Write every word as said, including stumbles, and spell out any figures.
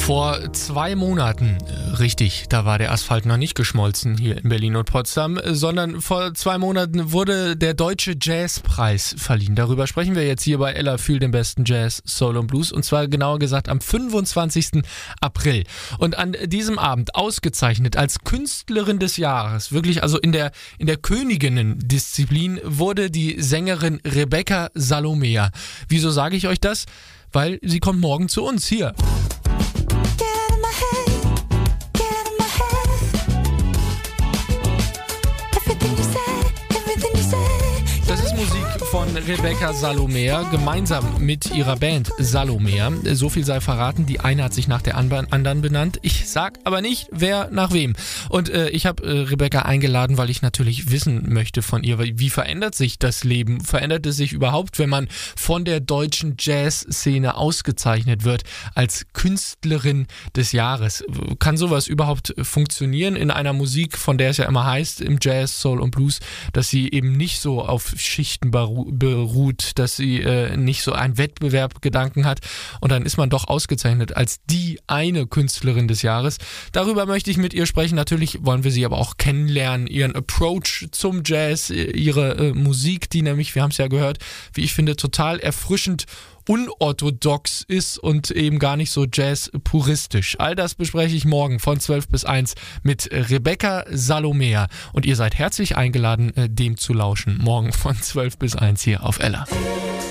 Vor zwei Monaten, richtig, da war der Asphalt noch nicht geschmolzen hier in Berlin und Potsdam, sondern vor zwei Monaten wurde der Deutsche Jazzpreis verliehen. Darüber sprechen wir jetzt hier bei Ella für den besten Jazz, Soul und Blues, und zwar genauer gesagt am fünfundzwanzigsten April. Und an diesem Abend ausgezeichnet als Künstlerin des Jahres, wirklich also in der, in der Königinnen-Disziplin, wurde die Sängerin Rebecca Salomea. Wieso sage ich euch das? Weil sie kommt morgen zu uns hier. Das ist Musik von Rebecca Salomea, gemeinsam mit ihrer Band Salomea. So viel sei verraten, die eine hat sich nach der anderen benannt. Ich sag aber nicht, wer nach wem. Und äh, ich habe äh, Rebecca eingeladen, weil ich natürlich wissen möchte von ihr, wie verändert sich das Leben? Verändert es sich überhaupt, wenn man von der deutschen Jazzszene ausgezeichnet wird als Künstlerin des Jahres? Kann sowas überhaupt funktionieren in einer Musik, von der es ja immer heißt, im Jazz, Soul und Blues, dass sie eben nicht so auf Schichten beruht, dass sie äh, nicht so einen Wettbewerbgedanken hat, und dann ist man doch ausgezeichnet als die eine Künstlerin des Jahres. Darüber möchte ich mit ihr sprechen. Natürlich wollen wir sie aber auch kennenlernen, ihren Approach zum Jazz, ihre äh, Musik, die nämlich, wir haben es ja gehört, wie ich finde, total erfrischend unorthodox ist und eben gar nicht so jazz-puristisch. All das bespreche ich morgen von zwölf bis eins mit Rebecca Salomea. Und ihr seid herzlich eingeladen, dem zu lauschen. Morgen von zwölf bis eins hier auf Ella.